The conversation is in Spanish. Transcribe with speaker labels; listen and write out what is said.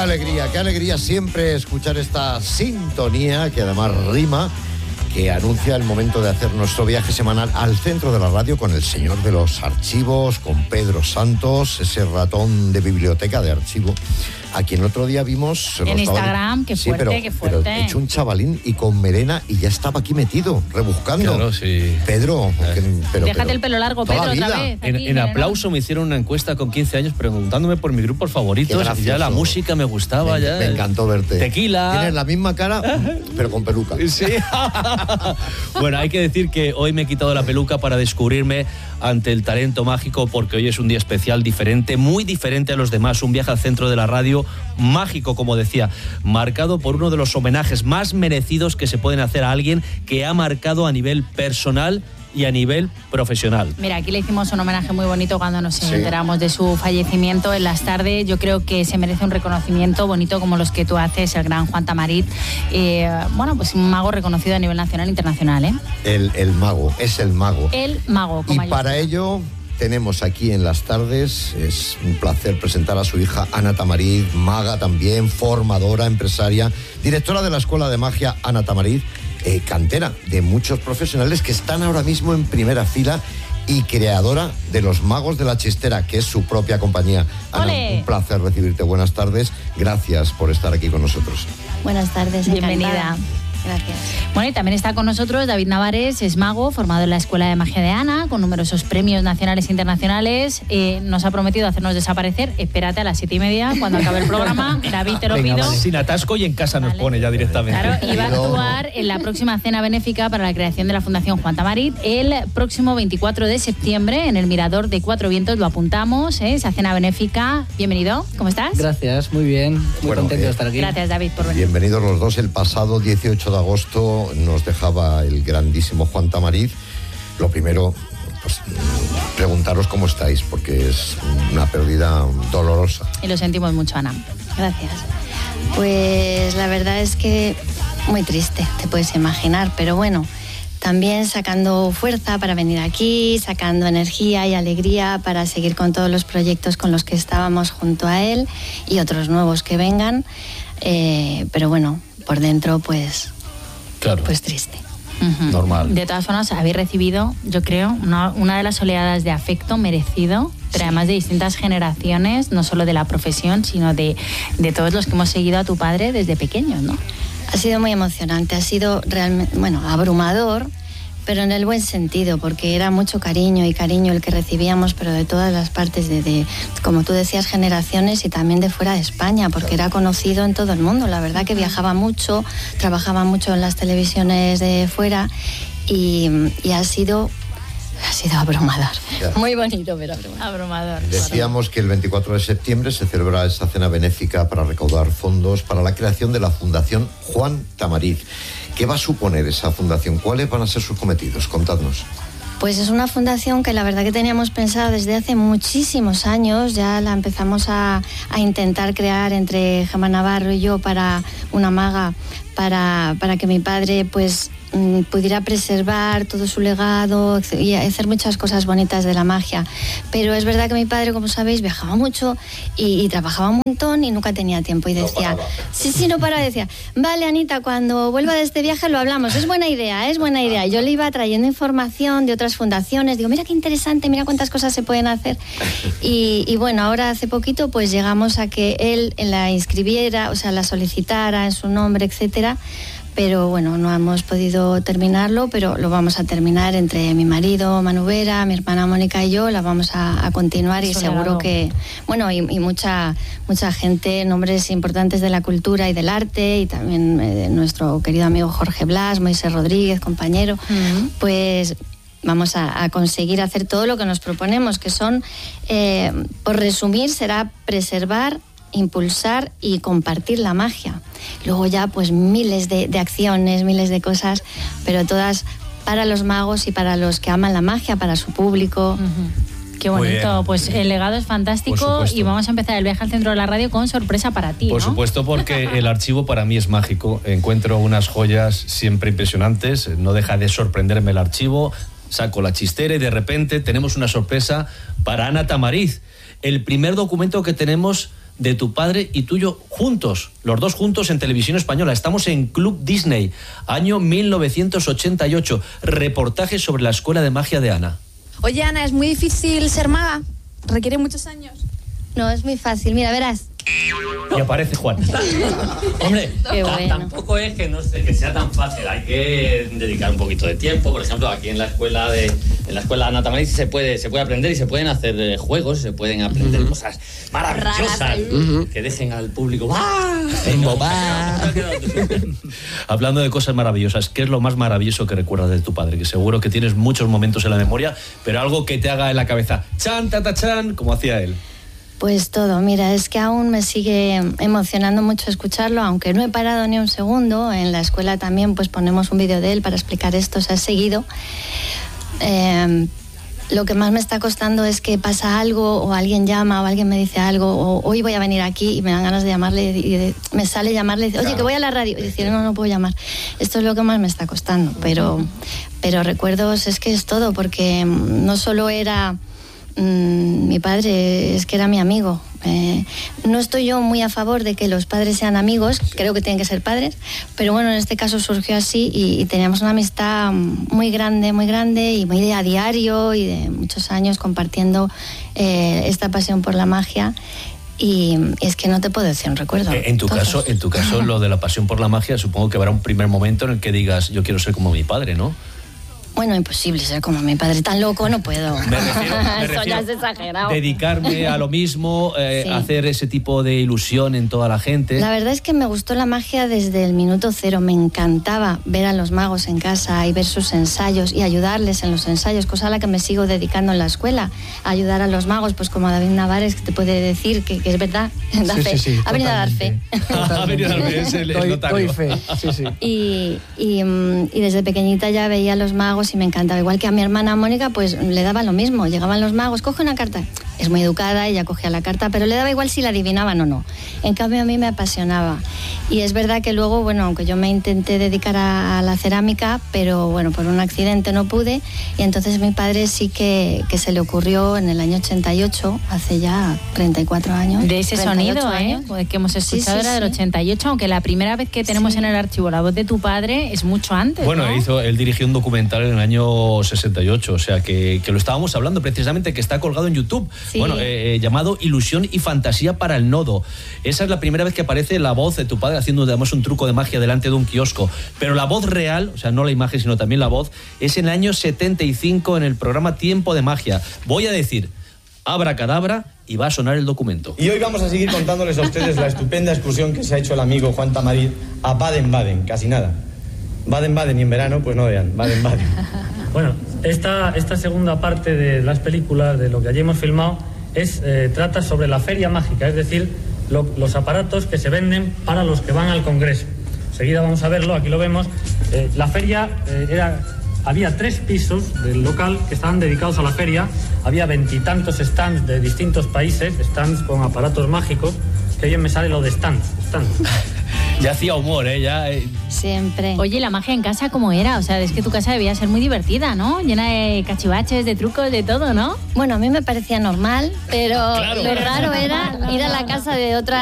Speaker 1: qué alegría siempre escuchar esta sintonía que además rima, que anuncia el momento de hacer nuestro viaje semanal al centro de la radio con el señor de los archivos, con Pedro Santos, ese ratón de biblioteca de archivo, a quien el otro día vimos
Speaker 2: en Instagram. Qué fuerte, qué fuerte.
Speaker 1: Pero hecho un chavalín y con melena y ya estaba aquí metido, rebuscando.
Speaker 3: Claro, sí.
Speaker 1: Pedro,
Speaker 2: déjate el pelo largo, Pedro, otra vez.
Speaker 3: En Aplauso me hicieron una encuesta con 15 años preguntándome por mis grupos favoritos y ya la música me gustaba.
Speaker 1: Me encantó verte.
Speaker 3: Tequila.
Speaker 1: Tienes la misma cara, pero con peluca.
Speaker 3: Sí. Bueno, hay que decir que hoy me he quitado la peluca para descubrirme ante el talento mágico, porque hoy es un día especial, diferente, muy diferente a los demás. Un viaje al centro de la radio mágico, como decía, marcado por uno de los homenajes más merecidos que se pueden hacer a alguien que ha marcado a nivel personal y a nivel profesional.
Speaker 2: Mira, aquí le hicimos un homenaje muy bonito cuando nos enteramos de su fallecimiento en las tardes. Yo creo que se merece un reconocimiento bonito como los que tú haces, el gran Juan Tamarit. Bueno, pues un mago reconocido a nivel nacional e internacional, ¿eh?
Speaker 1: El mago, es el mago.
Speaker 2: El mago.
Speaker 1: Y para ello tenemos aquí en las tardes, es un placer presentar a su hija Ana Tamarit, maga también, formadora, empresaria, directora de la Escuela de Magia Ana Tamarit, cantera de muchos profesionales que están ahora mismo en primera fila y creadora de los Magos de la Chistera, que es su propia compañía. Ana,
Speaker 2: ¡Olé!
Speaker 1: Un placer recibirte. Buenas tardes. Gracias por estar aquí con nosotros.
Speaker 4: Buenas tardes.
Speaker 2: Bienvenida.
Speaker 4: Encantada. Gracias.
Speaker 2: Bueno, y también está con nosotros David Navares, es mago, formado en la Escuela de Magia de Ana, con numerosos premios nacionales e internacionales. Nos ha prometido hacernos desaparecer. Espérate a las 7:30, cuando acabe el programa. David, te lo pido.
Speaker 3: Vale. Sin atasco y en casa nos pone ya directamente.
Speaker 2: Claro, y va a actuar en la próxima cena benéfica para la creación de la Fundación Juan Tamarit el próximo 24 de septiembre en el Mirador de Cuatro Vientos. Lo apuntamos, esa cena benéfica. Bienvenido, ¿cómo estás?
Speaker 5: Gracias, muy bien. Muy contento de estar aquí.
Speaker 2: Gracias, David, por venir.
Speaker 1: Bienvenidos los dos. El pasado 18 de agosto nos dejaba el grandísimo Juan Tamarit. Lo primero, pues preguntaros cómo estáis, porque es una pérdida dolorosa.
Speaker 2: Y lo sentimos mucho, Ana.
Speaker 4: Gracias. Pues la verdad es que muy triste, te puedes imaginar, pero bueno, también sacando fuerza para venir aquí, sacando energía y alegría para seguir con todos los proyectos con los que estábamos junto a él y otros nuevos que vengan, pero bueno, por dentro pues triste.
Speaker 2: Uh-huh.
Speaker 3: Normal.
Speaker 2: De todas formas, habéis recibido, yo creo, una de las oleadas de afecto merecido, pero además de distintas generaciones, no solo de la profesión, sino de todos los que hemos seguido a tu padre desde pequeños, ¿no?
Speaker 4: Ha sido muy emocionante, ha sido realmente, abrumador, pero en el buen sentido, porque era mucho cariño el que recibíamos, pero de todas las partes, de como tú decías, generaciones y también de fuera de España, porque era conocido en todo el mundo. La verdad que viajaba mucho, trabajaba mucho en las televisiones de fuera y ha sido abrumador.
Speaker 1: Ya.
Speaker 4: Muy bonito, pero
Speaker 2: abrumador.
Speaker 1: Decíamos que el 24 de septiembre se celebra esa cena benéfica para recaudar fondos para la creación de la Fundación Juan Tamarit. ¿Qué va a suponer esa fundación? ¿Cuáles van a ser sus cometidos? Contadnos.
Speaker 4: Pues es una fundación que la verdad que teníamos pensada desde hace muchísimos años. Ya la empezamos a intentar crear entre Gemma Navarro y yo para una maga, para que mi padre pues pudiera preservar todo su legado y hacer muchas cosas bonitas de la magia. Pero es verdad que mi padre, como sabéis, viajaba mucho y trabajaba un montón y nunca tenía tiempo. Y decía, no paraba, decía, vale, Anita, cuando vuelva de este viaje lo hablamos, es buena idea. Yo le iba trayendo información de otras fundaciones, digo, mira qué interesante, mira cuántas cosas se pueden hacer. Y bueno, ahora hace poquito pues llegamos a que él la inscribiera, o sea, la solicitara en su nombre, etcétera. Pero bueno, no hemos podido terminarlo, pero lo vamos a terminar entre mi marido Manu Vera, mi hermana Mónica y yo, la vamos a continuar y seguro que, bueno, y mucha gente, nombres importantes de la cultura y del arte y también nuestro querido amigo Jorge Blas, Moisés Rodríguez, compañero, pues vamos a conseguir hacer todo lo que nos proponemos, que son, por resumir, será preservar, impulsar y compartir la magia. Luego ya pues miles de acciones, miles de cosas, pero todas para los magos y para los que aman la magia, para su público.
Speaker 2: Uh-huh. Qué bonito, pues el legado es fantástico y vamos a empezar el viaje al centro de la radio con sorpresa para ti,
Speaker 3: Por supuesto, porque el archivo para mí es mágico. Encuentro unas joyas siempre impresionantes, no deja de sorprenderme el archivo. Saco la chistera y de repente tenemos una sorpresa para Ana Tamarit. El primer documento que tenemos de tu padre y tuyo juntos, los dos juntos en Televisión Española. Estamos en Club Disney, año 1988. Reportaje sobre la escuela de magia de Ana.
Speaker 6: Oye, Ana, ¿es muy difícil ser maga? ¿Requiere muchos años?
Speaker 4: No, es muy fácil, mira, verás.
Speaker 3: Y aparece Juan.
Speaker 7: Hombre,
Speaker 4: bueno.
Speaker 7: Tampoco es que no sé que sea tan fácil. Hay que dedicar un poquito de tiempo. Por ejemplo, aquí en la escuela de Ana Tamariz se puede aprender y se pueden hacer juegos, se pueden aprender cosas maravillosas que dejen al público
Speaker 3: Hablando de cosas maravillosas, ¿qué es lo más maravilloso que recuerdas de tu padre? Que seguro que tienes muchos momentos en la memoria, pero algo que te haga en la cabeza chan, tata, chan, como hacía él.
Speaker 4: Pues todo, mira, es que aún me sigue emocionando mucho escucharlo, aunque no he parado ni un segundo. En la escuela también pues ponemos un vídeo de él para explicar esto, se ha seguido. Lo que más me está costando es que pasa algo o alguien llama o alguien me dice algo o hoy voy a venir aquí y me dan ganas de llamarle y me sale llamarle y dice, oye, que voy a la radio y decir, no puedo llamar. Esto es lo que más me está costando, pero recuerdos es que es todo, porque no solo era mi padre, es que era mi amigo. No estoy yo muy a favor de que los padres sean amigos, creo que tienen que ser padres, pero bueno, en este caso surgió así y teníamos una amistad muy grande y muy de a diario y de muchos años compartiendo esta pasión por la magia. Y es que no te puedo decir un recuerdo.
Speaker 3: En tu caso, lo de la pasión por la magia, supongo que habrá un primer momento en el que digas, yo quiero ser como mi padre, ¿no?
Speaker 4: Bueno, imposible ser como mi padre, tan loco no puedo.
Speaker 3: Me refiero,
Speaker 4: eso ya es exagerado.
Speaker 3: Dedicarme a lo mismo, hacer ese tipo de ilusión en toda la gente.
Speaker 4: La verdad es que me gustó la magia desde el minuto cero. Me encantaba ver a los magos en casa y ver sus ensayos y ayudarles en los ensayos, cosa a la que me sigo dedicando en la escuela. A ayudar a los magos, pues como a David Navares, que te puede decir que es verdad.
Speaker 5: Sí,
Speaker 4: ha venido a dar fe.
Speaker 3: Ha venido a dar fe, es el notario.
Speaker 5: Doy fe, sí.
Speaker 4: Y desde pequeñita ya veía a los magos y me encantaba. Igual que a mi hermana Mónica, pues le daba lo mismo. Llegaban los magos, coge una carta. Es muy educada, ella cogía la carta, pero le daba igual si la adivinaban o no. En cambio, a mí me apasionaba. Y es verdad que luego, bueno, aunque yo me intenté dedicar a la cerámica, pero bueno, por un accidente no pude. Y entonces mi padre sí que se le ocurrió en el año 88, hace ya 34 años.
Speaker 2: De ese sonido, años. Que hemos escuchado era del 88, aunque la primera vez que tenemos en el archivo la voz de tu padre es mucho antes.
Speaker 3: Bueno,
Speaker 2: ¿no?
Speaker 3: él dirigió un documental en el año 68, o sea que lo estábamos hablando precisamente, que está colgado en YouTube, llamado Ilusión y Fantasía para el Nodo. Esa es la primera vez que aparece la voz de tu padre haciendo además un truco de magia delante de un kiosco, pero la voz real, o sea, no la imagen sino también la voz, es en el año 75 en el programa Tiempo de Magia. Voy a decir abracadabra y va a sonar el documento.
Speaker 8: Y hoy vamos a seguir contándoles a ustedes la estupenda excursión que se ha hecho el amigo Juan Tamariz a Baden-Baden, casi nada. Baden-Baden y en verano, pues no vean, Baden-Baden.
Speaker 9: Bueno, esta segunda parte de las películas, de lo que allí hemos filmado, trata sobre la feria mágica, es decir, los aparatos que se venden para los que van al Congreso. Enseguida vamos a verlo, aquí lo vemos. La feria había 3 pisos del local que estaban dedicados a la feria, había 20 y tantos stands de distintos países, stands con aparatos mágicos, que bien me sale lo de stands.
Speaker 3: Ya hacía humor,
Speaker 4: Siempre.
Speaker 2: Oye, ¿la magia en casa cómo era? O sea, es que tu casa debía ser muy divertida, ¿no? Llena de cachivaches, de trucos, de todo, ¿no?
Speaker 4: Bueno, a mí me parecía normal, pero
Speaker 3: claro.
Speaker 4: lo raro era ir a la casa de otra